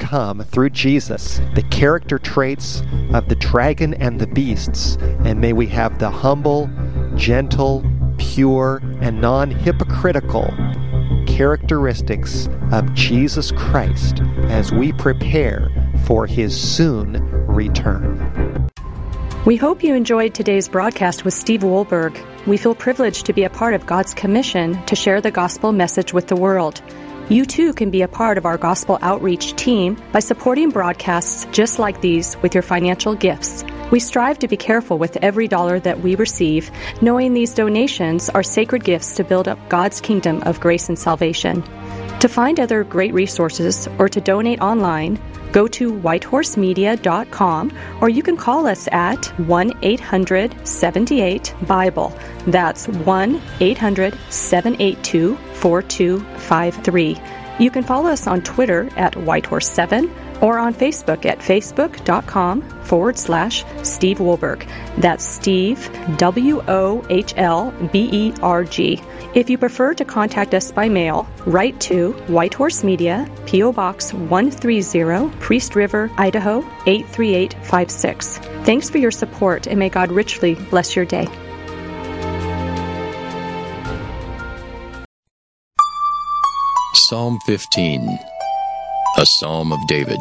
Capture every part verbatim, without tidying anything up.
become, through Jesus, the character traits of the dragon and the beasts, and may we have the humble, gentle, pure, and non-hypocritical characteristics of Jesus Christ as we prepare for His soon return. We hope you enjoyed today's broadcast with Steve Wohlberg. We feel privileged to be a part of God's commission to share the gospel message with the world. You too can be a part of our gospel outreach team by supporting broadcasts just like these with your financial gifts. We strive to be careful with every dollar that we receive, knowing these donations are sacred gifts to build up God's kingdom of grace and salvation. To find other great resources or to donate online, go to white horse media dot com, or you can call us at one eight hundred seven eight Bible. That's one eight hundred seven eight two four two five three. You can follow us on Twitter at white horse seven or on Facebook at facebook.com forward slash Steve Wohlberg. That's Steve, W O H L B E R G. If you prefer to contact us by mail, write to White Horse Media, P O Box one thirty, Priest River, Idaho eight three eight five six. Thanks for your support, and may God richly bless your day. Psalm fifteen, a Psalm of David.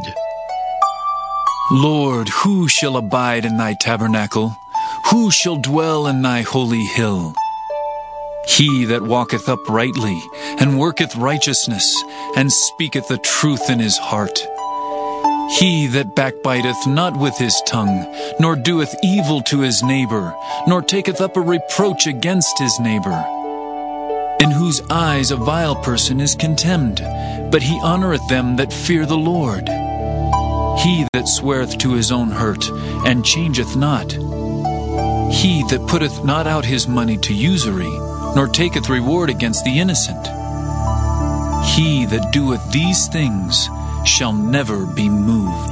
Lord, who shall abide in thy tabernacle? Who shall dwell in thy holy hill? He that walketh uprightly, and worketh righteousness, and speaketh the truth in his heart. He that backbiteth not with his tongue, nor doeth evil to his neighbor, nor taketh up a reproach against his neighbor. In whose eyes a vile person is contemned, but he honoureth them that fear the Lord. He that sweareth to his own hurt, and changeth not. He that putteth not out his money to usury, nor taketh reward against the innocent. He that doeth these things shall never be moved.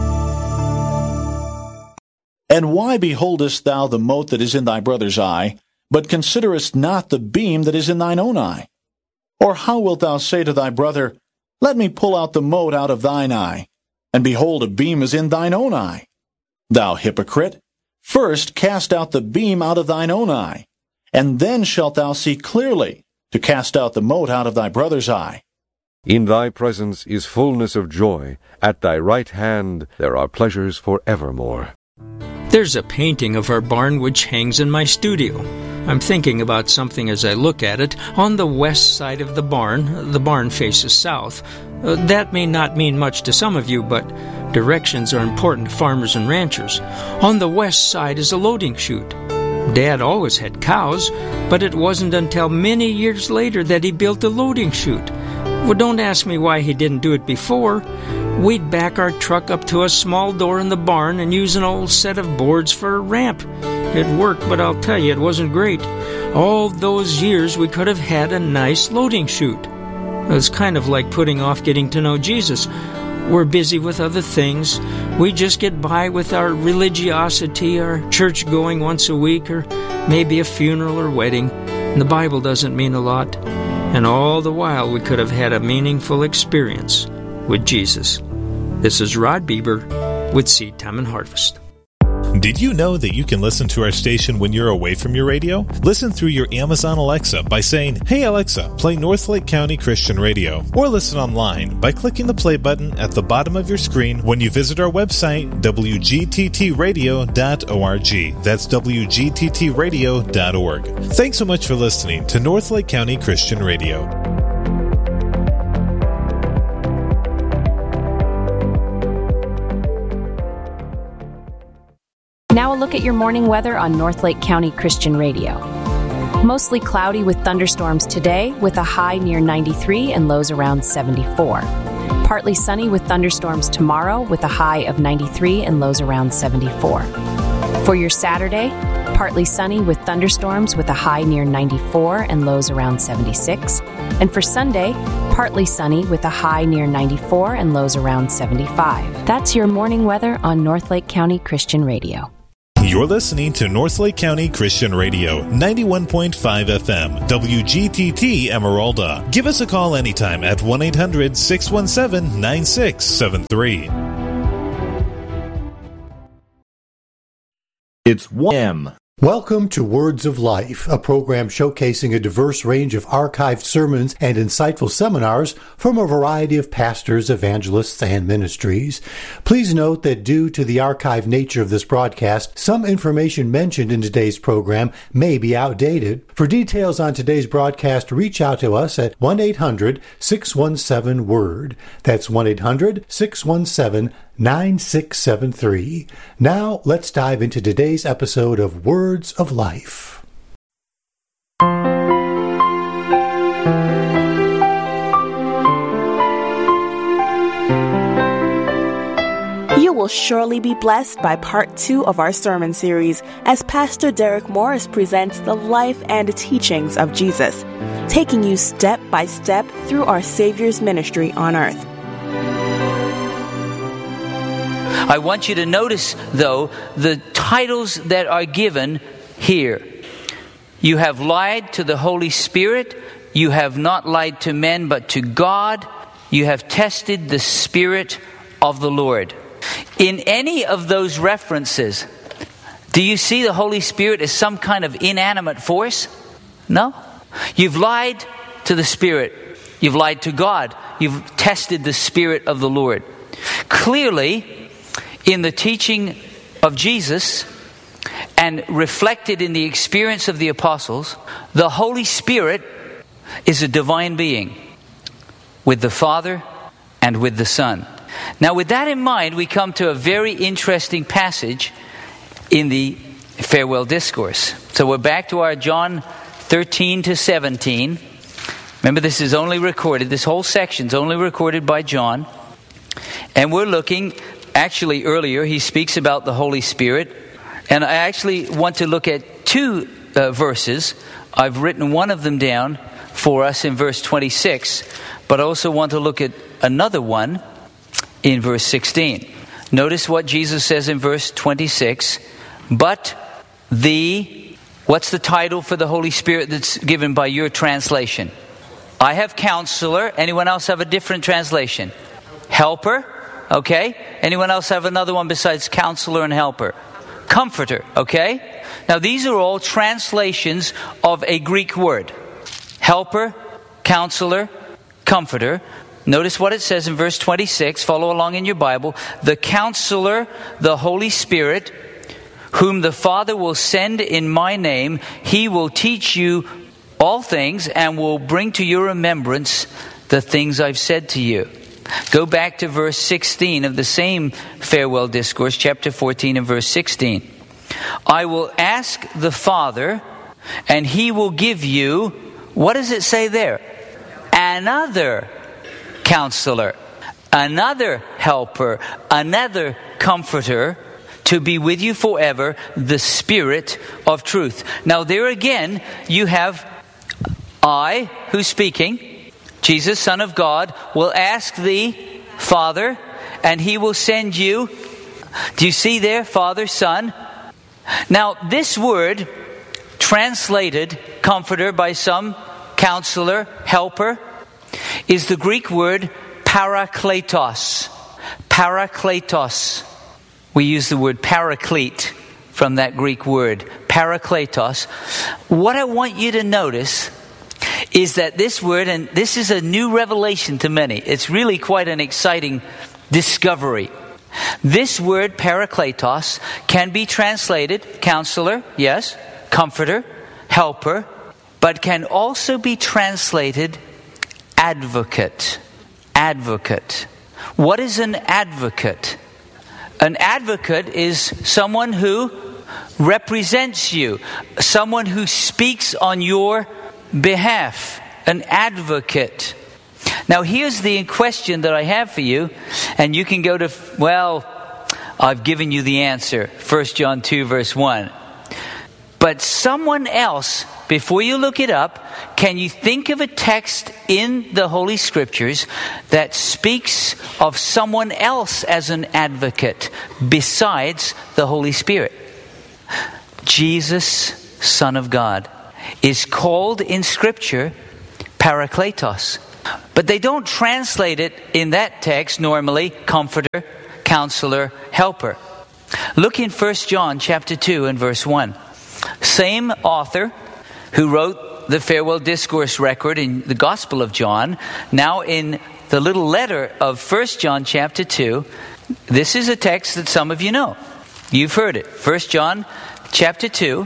And why beholdest thou the mote that is in thy brother's eye, but considerest not the beam that is in thine own eye? Or how wilt thou say to thy brother, Let me pull out the mote out of thine eye, and behold, a beam is in thine own eye? Thou hypocrite, first cast out the beam out of thine own eye, and then shalt thou see clearly to cast out the mote out of thy brother's eye. In thy presence is fullness of joy. At thy right hand there are pleasures for evermore. There's a painting of our barn which hangs in my studio. I'm thinking about something as I look at it. On the west side of the barn, the barn faces south. Uh, that may not mean much to some of you, but directions are important to farmers and ranchers. On the west side is a loading chute. Dad always had cows, but it wasn't until many years later that he built a loading chute. Well, don't ask me why he didn't do it before. We'd back our truck up to a small door in the barn and use an old set of boards for a ramp. It worked, but I'll tell you, it wasn't great. All those years we could have had a nice loading chute. It was kind of like putting off getting to know Jesus. We're busy with other things. We just get by with our religiosity, our church going once a week, or maybe a funeral or wedding. And the Bible doesn't mean a lot. And all the while we could have had a meaningful experience with Jesus. This is Rod Bieber with Seed Time and Harvest. Did you know that you can listen to our station when you're away from your radio? Listen through your Amazon Alexa by saying, Hey Alexa, play Northlake County Christian Radio. Or listen online by clicking the play button at the bottom of your screen when you visit our website, w g t t radio dot org. That's w g t t radio dot org. Thanks so much for listening to Northlake County Christian Radio. Now a look at your morning weather on Northlake County Christian Radio. Mostly cloudy with thunderstorms today, with a high near ninety-three and lows around seventy-four. Partly sunny with thunderstorms tomorrow, with a high of ninety-three and lows around seventy-four. For your Saturday, partly sunny with thunderstorms with a high near ninety-four and lows around seventy-six. And for Sunday, partly sunny with a high near ninety-four and lows around seventy-five. That's your morning weather on Northlake County Christian Radio. You're listening to Northlake County Christian Radio, ninety-one point five F M, W G T T Emeralda. Give us a call anytime at one eight hundred six one seven nine six seven three. It's one M. Welcome to Words of Life, a program showcasing a diverse range of archived sermons and insightful seminars from a variety of pastors, evangelists, and ministries. Please note that due to the archived nature of this broadcast, some information mentioned in today's program may be outdated. For details on today's broadcast, reach out to us at one eight hundred six one seven WORD. That's one eight hundred six one seven nine six seven three. Now, let's dive into today's episode of Words of Life. You will surely be blessed by part two of our sermon series as Pastor Derek Morris presents the life and teachings of Jesus, taking you step by step through our Savior's ministry on earth. I want you to notice, though, the titles that are given here. You have lied to the Holy Spirit. You have not lied to men, but to God. You have tested the Spirit of the Lord. In any of those references, do you see the Holy Spirit as some kind of inanimate force? No. You've lied to the Spirit. You've lied to God. You've tested the Spirit of the Lord. Clearly, in the teaching of Jesus and reflected in the experience of the apostles, the Holy Spirit is a divine being with the Father and with the Son. Now, with that in mind, we come to a very interesting passage in the farewell discourse. So we're back to our John thirteen to seventeen. Remember, this is only recorded, this whole section is only recorded by John. And we're looking, actually earlier, he speaks about the Holy Spirit. And I actually want to look at two uh, verses. I've written one of them down for us in verse twenty-six. But I also want to look at another one in verse sixteen. Notice what Jesus says in verse twenty-six. But the, what's the title for the Holy Spirit that's given by your translation? I have Counselor. Anyone else have a different translation? Helper. Okay. Anyone else have another one besides Counselor and Helper? Comforter. Okay. Now these are all translations of a Greek word. Helper, Counselor, Comforter. Notice what it says in verse twenty-six. Follow along in your Bible. The Counselor, the Holy Spirit, whom the Father will send in my name, he will teach you all things and will bring to your remembrance the things I've said to you. Go back to verse sixteen of the same farewell discourse, chapter fourteen and verse sixteen. I will ask the Father, and he will give you, what does it say there? Another Counselor, another Helper, another Comforter, to be with you forever, the Spirit of truth. Now there again, you have I, who's speaking, Jesus, Son of God, will ask the Father, and he will send you. Do you see there, Father, Son? Now this word, translated Comforter by some, Counselor, Helper, is the Greek word parakletos. Parakletos. We use the word paraclete from that Greek word, parakletos. What I want you to notice is that this word, and this is a new revelation to many, it's really quite an exciting discovery. This word parakletos can be translated Counselor, yes, Comforter, Helper, but can also be translated Advocate. Advocate. What is an advocate? An advocate is someone who represents you, someone who speaks on your behalf, an advocate. Now here's the question that I have for you, and you can go to, well, I've given you the answer, First John two verse one. But someone else, before you look it up, can you think of a text in the Holy Scriptures that speaks of someone else as an advocate besides the Holy Spirit? Jesus, Son of God, is called in Scripture Parakletos. But they don't translate it in that text normally, Comforter, Counselor, Helper. Look in First John chapter two and verse one. Same author who wrote the farewell discourse record in the Gospel of John, now in the little letter of First John chapter two, this is a text that some of you know. You've heard it. First John chapter two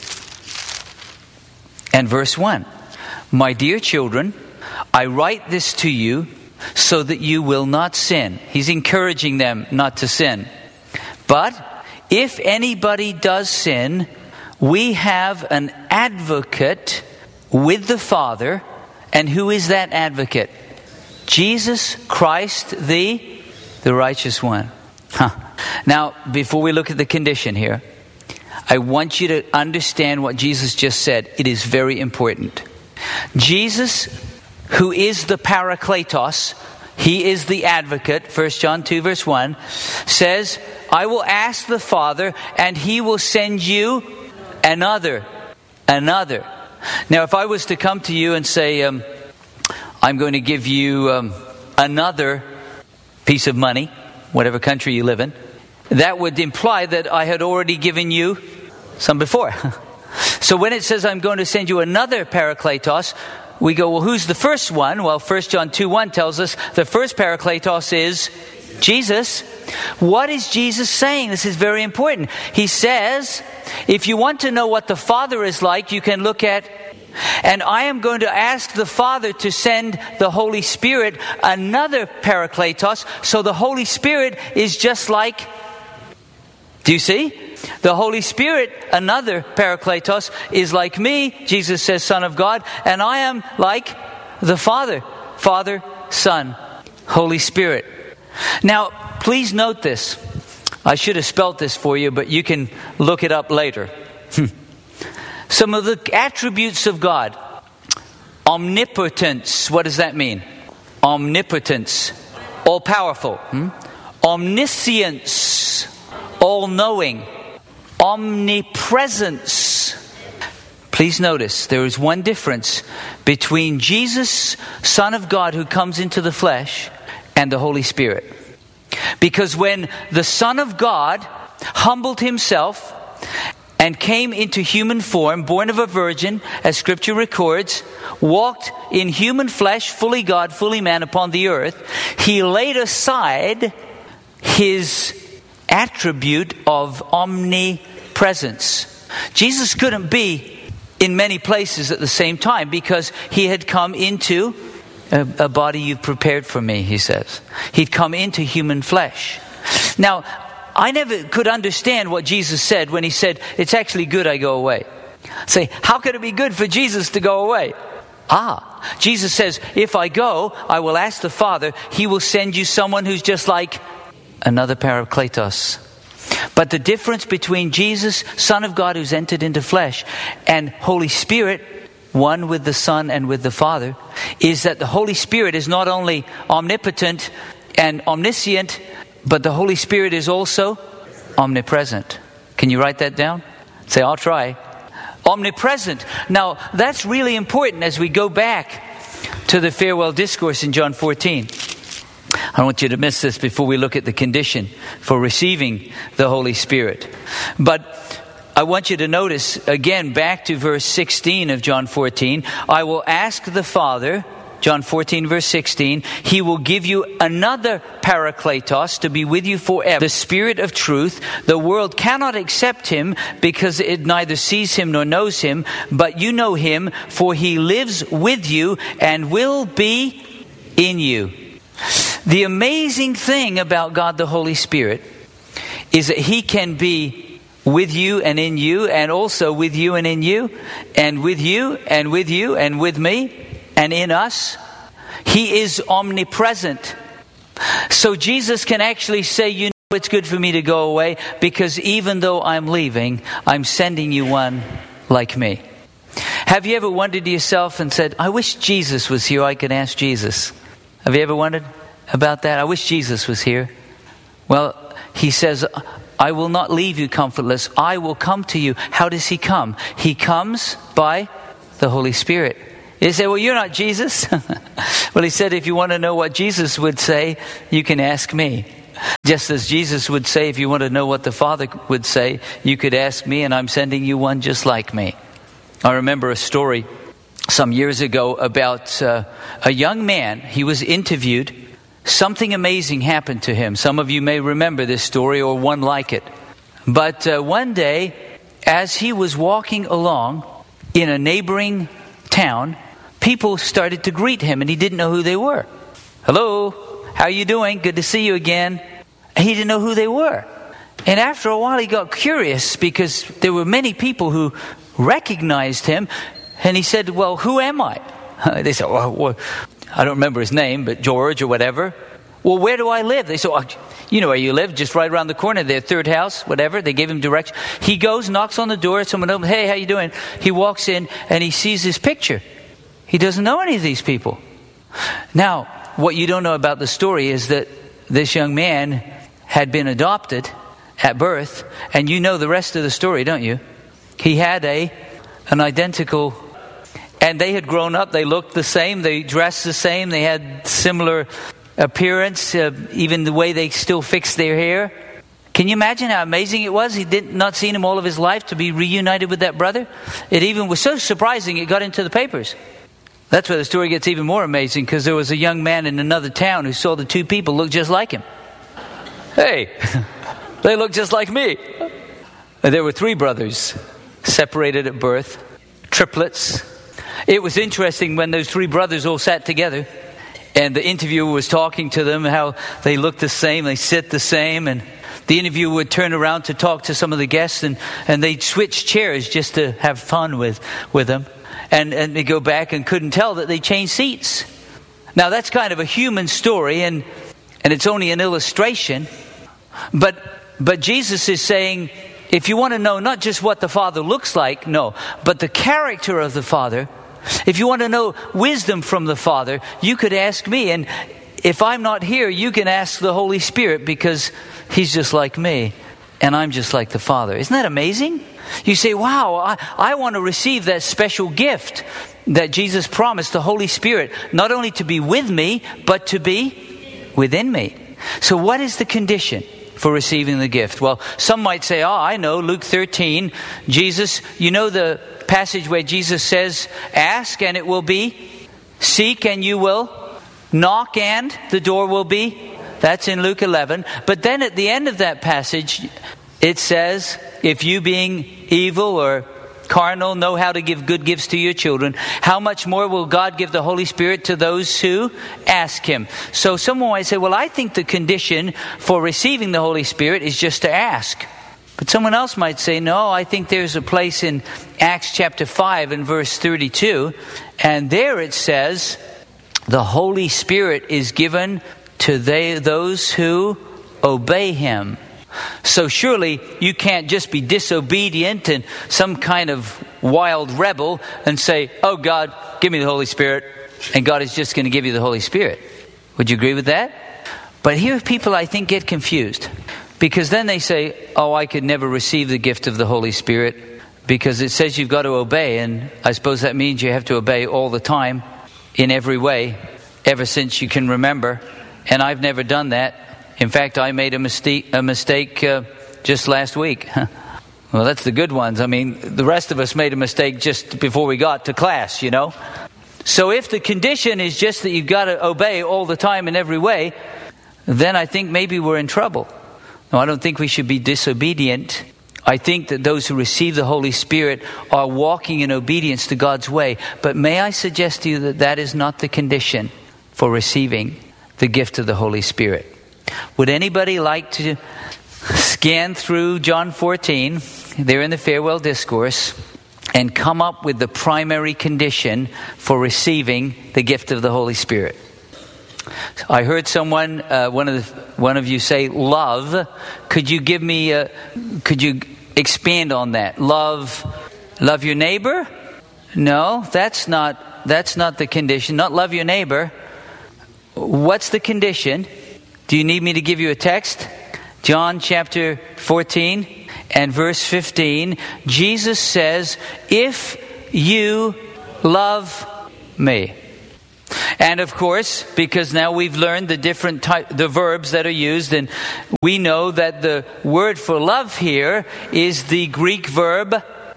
and verse one. My dear children, I write this to you so that you will not sin. He's encouraging them not to sin. But if anybody does sin, we have an advocate with the Father. And who is that advocate? Jesus Christ, the, the righteous one. Huh. Now, before we look at the condition here, I want you to understand what Jesus just said. It is very important. Jesus, who is the Parakletos, he is the advocate, First John two verse one, says, I will ask the Father and he will send you another, another. Now if I was to come to you and say, um, I'm going to give you um, another piece of money, whatever country you live in, that would imply that I had already given you some before. So when it says I'm going to send you another Parakletos, we go, well, who's the first one? Well, First John two one tells us the first Parakletos is Jesus. What is Jesus saying? This is very important. He says, if you want to know what the Father is like, you can look at, and I am going to ask the Father to send the Holy Spirit another Parakletos. So the Holy Spirit is just like, do you see? The Holy Spirit, another Parakletos, is like me, Jesus says, Son of God, and I am like the Father. Father, Son, Holy Spirit. Now, please note this. I should have spelt this for you, but you can look it up later. Some of the attributes of God. Omnipotence. What does that mean? Omnipotence. All-powerful. Hmm? Omniscience. All-knowing. Omnipresence. Please notice, there is one difference between Jesus, Son of God, who comes into the flesh, and the Holy Spirit. Because when the Son of God humbled himself and came into human form, born of a virgin, as Scripture records, walked in human flesh, fully God, fully man upon the earth, he laid aside his attribute of omnipresence. Jesus couldn't be in many places at the same time because he had come into a, a body you've prepared for me, he says. He'd come into human flesh. Now, I never could understand what Jesus said when he said, it's actually good I go away. Say, how could it be good for Jesus to go away? Ah, Jesus says, if I go, I will ask the Father, he will send you someone who's just like another Parakletos. But the difference between Jesus, Son of God who's entered into flesh, and Holy Spirit, one with the Son and with the Father, is that the Holy Spirit is not only omnipotent and omniscient, but the Holy Spirit is also omnipresent. Can you write that down? Say, I'll try. Omnipresent. Now, that's really important as we go back to the farewell discourse in John fourteen. I don't want you to miss this before we look at the condition for receiving the Holy Spirit. But I want you to notice, again, back to verse sixteen of John fourteen. I will ask the Father, John fourteen verse sixteen, he will give you another Parakletos to be with you forever, the Spirit of truth. The world cannot accept him because it neither sees him nor knows him, but you know him, for he lives with you and will be in you. The amazing thing about God the Holy Spirit is that he can be with you and in you, and also with you and in you, and with you and with you and with me and in us. He is omnipresent. So Jesus can actually say, you know, it's good for me to go away because even though I'm leaving, I'm sending you one like me. Have you ever wondered to yourself and said, I wish Jesus was here, I could ask Jesus? Have you ever wondered about that? I wish Jesus was here. Well, he says, I will not leave you comfortless. I will come to you. How does he come? He comes by the Holy Spirit. You say, well, you're not Jesus. Well, he said, if you want to know what Jesus would say, you can ask me. Just as Jesus would say, if you want to know what the Father would say, you could ask me, and I'm sending you one just like me. I remember a story some years ago about uh, a young man. He was interviewed. Something amazing happened to him. Some of you may remember this story or one like it. But uh, one day, as he was walking along in a neighboring town, people started to greet him, and he didn't know who they were. Hello, how are you doing? Good to see you again. He didn't know who they were. And after a while, he got curious because there were many people who recognized him. And he said, well, who am I? They said, well, well, I don't remember his name, but George or whatever. Well, where do I live? They said, well, you know where you live, just right around the corner, their third house, whatever. They gave him direction. He goes, knocks on the door. Someone opens, hey, how you doing? He walks in and he sees this picture. He doesn't know any of these people. Now, what you don't know about the story is that this young man had been adopted at birth, and you know the rest of the story, don't you? He had a an identical, and they had grown up, they looked the same, they dressed the same, they had similar appearance, uh, even the way they still fixed their hair. Can you imagine how amazing it was? He did not seen him all of his life, to be reunited with that brother. It even was so surprising it got into the papers. That's where the story gets even more amazing, because there was a young man in another town who saw the two people look just like him. Hey, they look just like me. There were three brothers, separated at birth, triplets. It was interesting when those three brothers all sat together, and the interviewer was talking to them, how they looked the same, they sit the same, and the interviewer would turn around to talk to some of the guests, and, and they'd switch chairs just to have fun with, with them. And, and they go back and couldn't tell that they changed seats. Now that's kind of a human story, and and it's only an illustration. But but Jesus is saying, if you want to know not just what the Father looks like, no, but the character of the Father, if you want to know wisdom from the Father, you could ask me. And if I'm not here, you can ask the Holy Spirit, because He's just like me, and I'm just like the Father. Isn't that amazing? You say, wow, I, I want to receive that special gift that Jesus promised, the Holy Spirit, not only to be with me, but to be within me. So what is the condition for receiving the gift? Well, some might say, oh, I know, Luke thirteen, Jesus, you know the passage where Jesus says, ask and it will be, seek and you will, knock and the door will be. That's in Luke eleven. But then at the end of that passage, it says, if you being evil or carnal know how to give good gifts to your children, how much more will God give the Holy Spirit to those who ask Him? So someone might say, well, I think the condition for receiving the Holy Spirit is just to ask. But someone else might say, no, I think there's a place in Acts chapter five and verse thirty-two, and there it says, the Holy Spirit is given to they, those who obey Him. So surely you can't just be disobedient and some kind of wild rebel and say, oh God, give me the Holy Spirit, and God is just going to give you the Holy Spirit. Would you agree with that? But here people, I think, get confused, because then they say, oh, I could never receive the gift of the Holy Spirit because it says you've got to obey, and I suppose that means you have to obey all the time in every way ever since you can remember, and I've never done that. In fact, I made a mistake, a mistake uh, just last week. Well, that's the good ones. I mean, the rest of us made a mistake just before we got to class, you know. So if the condition is just that you've got to obey all the time in every way, then I think maybe we're in trouble. No, I don't think we should be disobedient. I think that those who receive the Holy Spirit are walking in obedience to God's way. But may I suggest to you that that is not the condition for receiving the gift of the Holy Spirit. Would anybody like to scan through John fourteen, there in the farewell discourse, and come up with the primary condition for receiving the gift of the Holy Spirit? I heard someone, uh, one of the, one of you say, love. Could you give me, a, could you expand on that? Love, love your neighbor? No, that's not, that's not the condition. Not love your neighbor. What's the condition? Do you need me to give you a text? John chapter fourteen and verse fifteen, Jesus says, if you love me. And of course, because now we've learned the different type, the verbs that are used, and we know that the word for love here is the Greek verb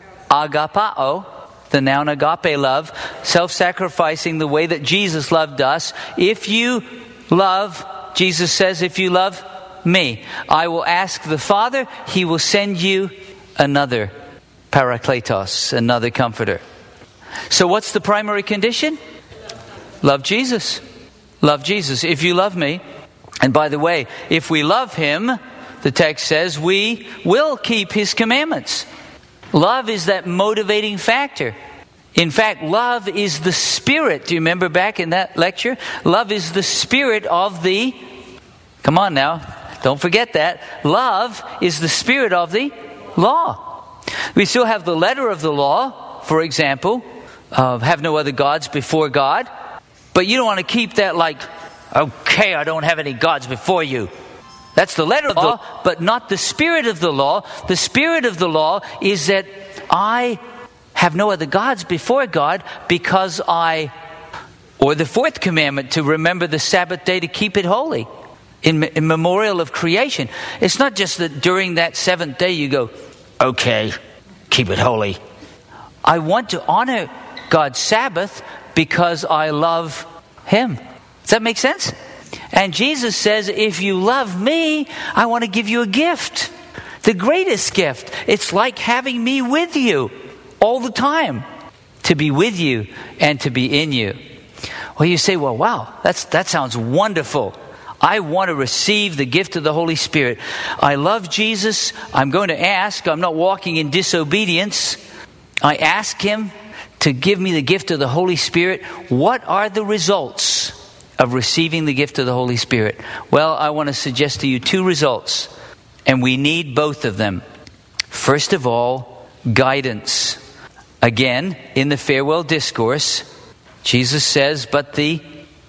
agapao, the noun agape love, self-sacrificing the way that Jesus loved us. If you love, Jesus says, if you love me, I will ask the Father, He will send you another Parakletos, another comforter. So what's the primary condition? Love Jesus. Love Jesus. If you love me, and by the way, if we love Him, the text says, we will keep His commandments. Love is that motivating factor. In fact, love is the spirit. Do you remember back in that lecture? Love is the spirit of the... Come on now. Don't forget that. Love is the spirit of the law. We still have the letter of the law, for example, uh, have no other gods before God. But you don't want to keep that like, okay, I don't have any gods before you. That's the letter of the law, but not the spirit of the law. The spirit of the law is that I have no other gods before God because I, or the fourth commandment, to remember the Sabbath day to keep it holy in, in memorial of creation. It's not just that during that seventh day you go, okay, keep it holy. I want to honor God's Sabbath because I love Him. Does that make sense? And Jesus says, if you love me, I want to give you a gift. The greatest gift. It's like having me with you all the time. To be with you and to be in you. Well, you say, well, wow, that's, that sounds wonderful. I want to receive the gift of the Holy Spirit. I love Jesus. I'm going to ask. I'm not walking in disobedience. I ask Him to give me the gift of the Holy Spirit. What are the results of receiving the gift of the Holy Spirit? Well, I want to suggest to you two results, and we need both of them. First of all, guidance. Again, in the farewell discourse, Jesus says, but the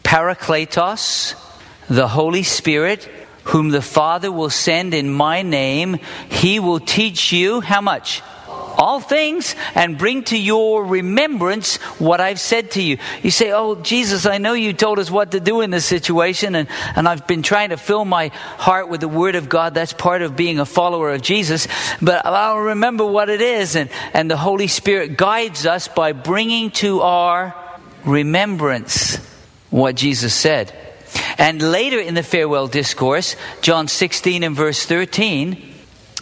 Parakletos, the Holy Spirit, whom the Father will send in my name, He will teach you, how much? All things, and bring to your remembrance what I've said to you. You say, oh, Jesus, I know you told us what to do in this situation, and, and I've been trying to fill my heart with the Word of God. That's part of being a follower of Jesus. But I'll remember what it is. And, and the Holy Spirit guides us by bringing to our remembrance what Jesus said. And later in the farewell discourse, John sixteen and verse thirteen,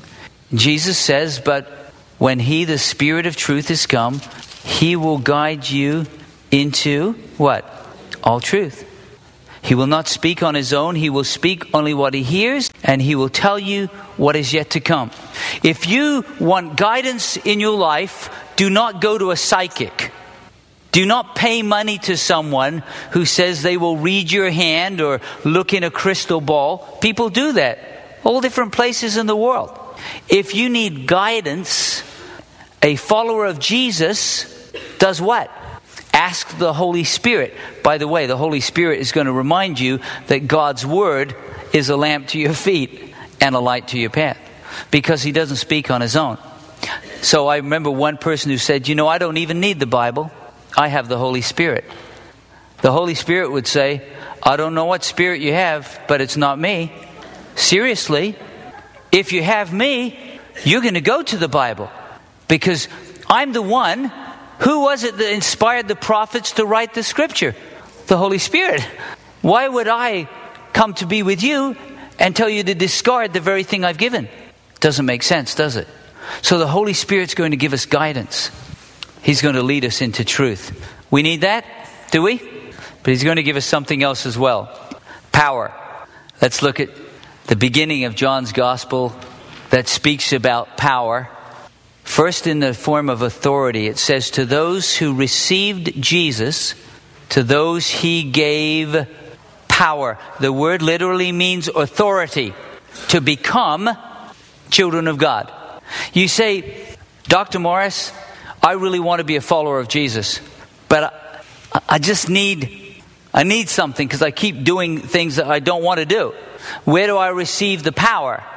Jesus says, but when He, the Spirit of truth, is come, He will guide you into what? All truth. He will not speak on His own. He will speak only what He hears, and He will tell you what is yet to come. If you want guidance in your life, do not go to a psychic. Do not pay money to someone who says they will read your hand or look in a crystal ball. People do that. All different places in the world. If you need guidance, a follower of Jesus does what? Ask the Holy Spirit. By the way, the Holy Spirit is going to remind you that God's Word is a lamp to your feet and a light to your path, because He doesn't speak on His own. So I remember one person who said, you know, I don't even need the Bible. I have the Holy Spirit. The Holy Spirit would say, I don't know what spirit you have, but it's not me. Seriously, if you have me, you're going to go to the Bible, because I'm the one. Who was it that inspired the prophets to write the scripture? The Holy Spirit. Why would I come to be with you and tell you to discard the very thing I've given? Doesn't make sense, does it? So the Holy Spirit's going to give us guidance. He's going to lead us into truth. We need that, do we? But He's going to give us something else as well. Power. Let's look at the beginning of John's Gospel that speaks about power. First, in the form of authority, it says, to those who received Jesus, to those He gave power. The word literally means authority, to become children of God. You say, Doctor Morris, I really want to be a follower of Jesus, but I, I just need, I need something because I keep doing things that I don't want to do. Where do I receive the power?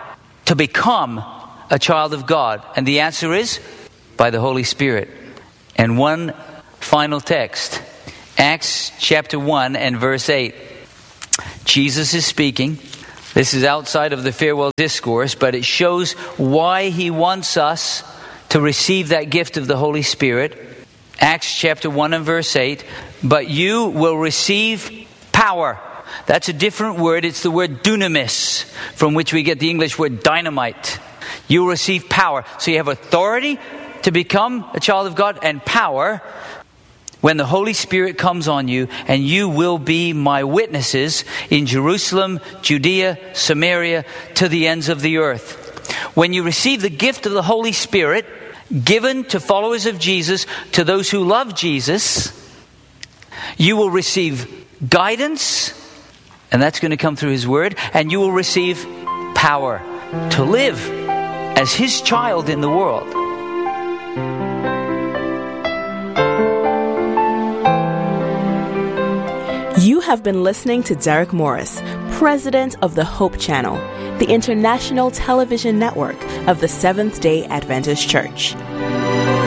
to become a child of God? And the answer is by the Holy Spirit. And one final text, Acts chapter one and verse eight. Jesus is speaking. This is outside of the farewell discourse, but it shows why he wants us to receive that gift of the Holy Spirit. Acts chapter one and verse eight. But you will receive power. That's a different word. It's the word dunamis, from which we get the English word dynamite. You will receive power. So you have authority to become a child of God and power when the Holy Spirit comes on you, and you will be my witnesses in Jerusalem, Judea, Samaria, to the ends of the earth. When you receive the gift of the Holy Spirit, given to followers of Jesus, to those who love Jesus, you will receive guidance, and that's going to come through His Word, and you will receive power to live as His child in the world. You have been listening to Derek Morris, President of the Hope Channel, the international television network of the Seventh-day Adventist Church.